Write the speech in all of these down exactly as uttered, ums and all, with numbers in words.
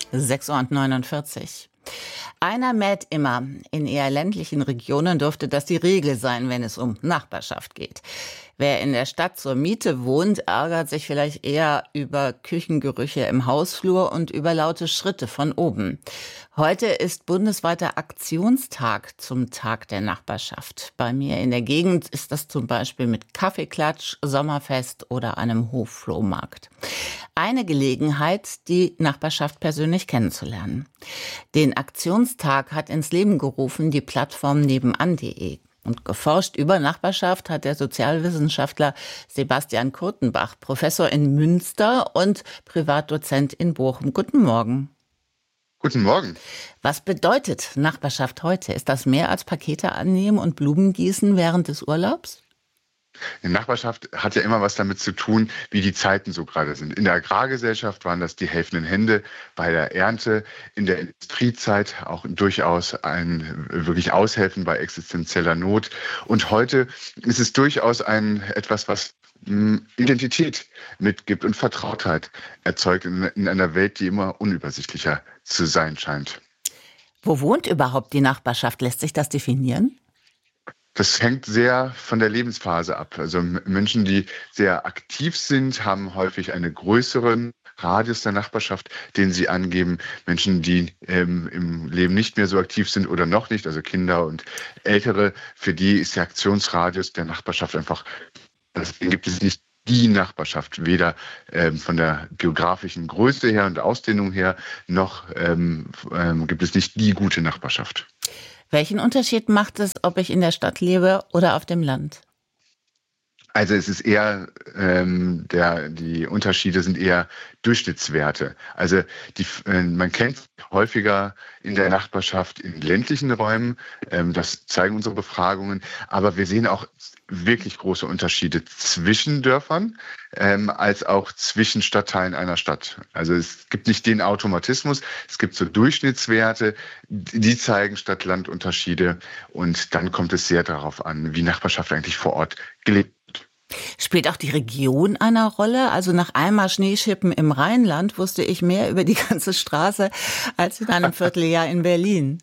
sechs Uhr neunundvierzig. Einer mäht immer. In eher ländlichen Regionen dürfte das die Regel sein, wenn es um Nachbarschaft geht. Wer in der Stadt zur Miete wohnt, ärgert sich vielleicht eher über Küchengerüche im Hausflur und über laute Schritte von oben. Heute ist bundesweiter Aktionstag zum Tag der Nachbarschaft. Bei mir in der Gegend ist das zum Beispiel mit Kaffeeklatsch, Sommerfest oder einem Hofflohmarkt. Eine Gelegenheit, die Nachbarschaft persönlich kennenzulernen. Den Aktionstag hat ins Leben gerufen die Plattform nebenan punkt de. Und geforscht über Nachbarschaft hat der Sozialwissenschaftler Sebastian Kurtenbach, Professor in Münster und Privatdozent in Bochum. Guten Morgen. Guten Morgen. Was bedeutet Nachbarschaft heute? Ist das mehr als Pakete annehmen und Blumen gießen während des Urlaubs? Die Nachbarschaft hat ja immer was damit zu tun, wie die Zeiten so gerade sind. In der Agrargesellschaft waren das die helfenden Hände bei der Ernte, in der Industriezeit auch durchaus ein wirklich Aushelfen bei existenzieller Not. Und heute ist es durchaus ein etwas, was Identität mitgibt und Vertrautheit erzeugt in, in einer Welt, die immer unübersichtlicher zu sein scheint. Wo wohnt überhaupt die Nachbarschaft? Lässt sich das definieren? Das hängt sehr von der Lebensphase ab. Also Menschen, die sehr aktiv sind, haben häufig einen größeren Radius der Nachbarschaft, den sie angeben. Menschen, die ähm, im Leben nicht mehr so aktiv sind oder noch nicht, also Kinder und Ältere, für die ist der Aktionsradius der Nachbarschaft einfach, deswegen gibt es nicht die Nachbarschaft, weder ähm, von der geografischen Größe her und Ausdehnung her, noch ähm, ähm, gibt es nicht die gute Nachbarschaft. Welchen Unterschied macht es, ob ich in der Stadt lebe oder auf dem Land? Also es ist eher, ähm, der, die Unterschiede sind eher Durchschnittswerte. Also die, äh, man kennt häufiger in der Nachbarschaft in ländlichen Räumen, ähm, das zeigen unsere Befragungen, aber wir sehen auch wirklich große Unterschiede zwischen Dörfern ähm, als auch zwischen Stadtteilen einer Stadt. Also es gibt nicht den Automatismus, es gibt so Durchschnittswerte, die zeigen Stadt-Land-Unterschiede und dann kommt es sehr darauf an, wie Nachbarschaft eigentlich vor Ort gelebt wird. Spielt auch die Region eine Rolle? Also nach einmal Schneeschippen im Rheinland wusste ich mehr über die ganze Straße als in einem Vierteljahr in Berlin.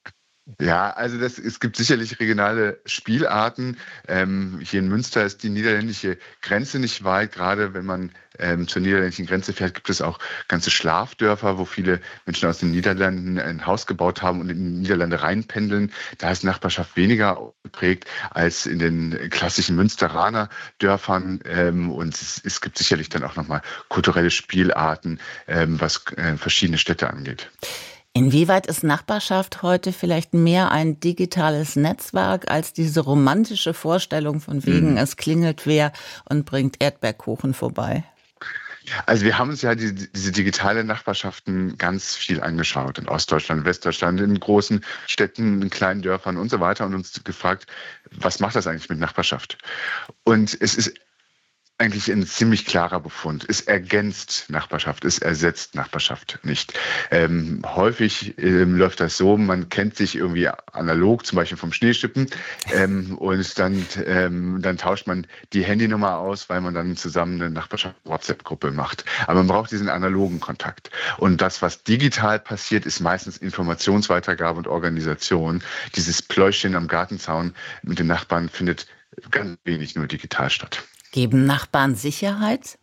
Ja, also das, es gibt sicherlich regionale Spielarten. Ähm, hier in Münster ist die niederländische Grenze nicht weit. Gerade wenn man ähm, zur niederländischen Grenze fährt, gibt es auch ganze Schlafdörfer, wo viele Menschen aus den Niederlanden ein Haus gebaut haben und in die Niederlande reinpendeln. Da ist Nachbarschaft weniger geprägt als in den klassischen Münsteraner Dörfern. Ähm, und es, es gibt sicherlich dann auch nochmal kulturelle Spielarten, ähm, was äh, verschiedene Städte angeht. Inwieweit ist Nachbarschaft heute vielleicht mehr ein digitales Netzwerk als diese romantische Vorstellung von wegen, mhm. es klingelt wer und bringt Erdbeerkuchen vorbei? Also wir haben uns ja die, diese digitale Nachbarschaften ganz viel angeschaut, in Ostdeutschland, Westdeutschland, in großen Städten, in kleinen Dörfern und so weiter und uns gefragt, was macht das eigentlich mit Nachbarschaft? Und es ist eigentlich ein ziemlich klarer Befund. Es ergänzt Nachbarschaft, es ersetzt Nachbarschaft nicht. Ähm, häufig ähm, läuft das so, man kennt sich irgendwie analog, zum Beispiel vom Schneeschippen, ähm, und dann, ähm, dann tauscht man die Handynummer aus, weil man dann zusammen eine Nachbarschaft-WhatsApp-Gruppe macht. Aber man braucht diesen analogen Kontakt. Und das, was digital passiert, ist meistens Informationsweitergabe und Organisation. Dieses Pläuschchen am Gartenzaun mit den Nachbarn findet ganz wenig nur digital statt. Geben Nachbarn Sicherheit?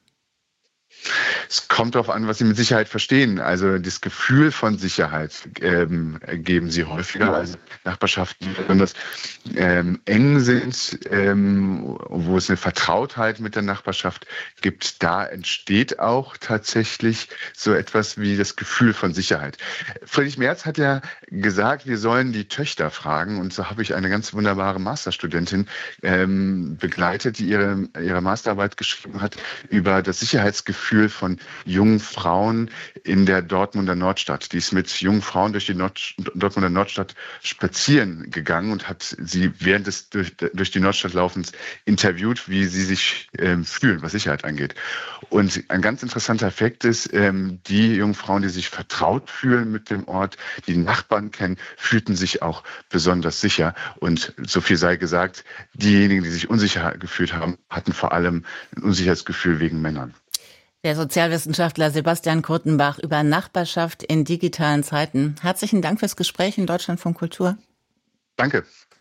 Es kommt darauf an, was Sie mit Sicherheit verstehen. Also das Gefühl von Sicherheit ähm, geben Sie häufiger. Also Nachbarschaften, die besonders ähm, eng sind, ähm, wo es eine Vertrautheit mit der Nachbarschaft gibt, da entsteht auch tatsächlich so etwas wie das Gefühl von Sicherheit. Friedrich Merz hat ja gesagt, wir sollen die Töchter fragen. Und so habe ich eine ganz wunderbare Masterstudentin ähm, begleitet, die ihre, ihre Masterarbeit geschrieben hat über das Sicherheitsgefühl von jungen Frauen in der Dortmunder Nordstadt. Die ist mit jungen Frauen durch die Nord- Dortmunder Nordstadt spazieren gegangen und hat sie während des durch, durch die Nordstadt Laufens interviewt, wie sie sich ähm, fühlen, was Sicherheit angeht. Und ein ganz interessanter Effekt ist, ähm, die jungen Frauen, die sich vertraut fühlen mit dem Ort, die Nachbarn kennen, fühlten sich auch besonders sicher. Und so viel sei gesagt, diejenigen, die sich unsicher gefühlt haben, hatten vor allem ein Unsicherheitsgefühl wegen Männern. Der Sozialwissenschaftler Sebastian Kurtenbach über Nachbarschaft in digitalen Zeiten. Herzlichen Dank fürs Gespräch in Deutschlandfunk Kultur. Danke.